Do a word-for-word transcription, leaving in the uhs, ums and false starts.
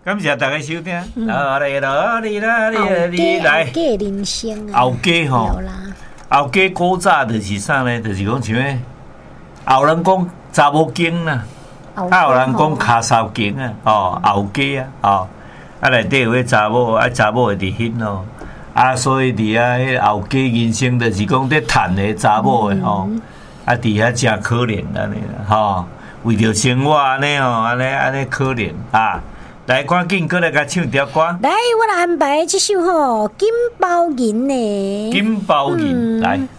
感谢大家收听。啦哩啦哩啦哩哩来。 后家人生啊。 后家吼，后家古早就是啥呢？就是讲像诶，后人讲查某经啦，啊有人讲骹哨经啊，哦后家啊，哦啊内底有迄查某，啊查某会伫翕咯，啊所以伫遐迄后家人生就是讲伫趁诶查某诶吼，啊伫遐真可怜安尼啦，吼为着生活安尼吼，安尼安尼可怜啊。来，赶紧过来甲唱条歌。 来，我来安排这首吼金包银的。 金包银、嗯、来。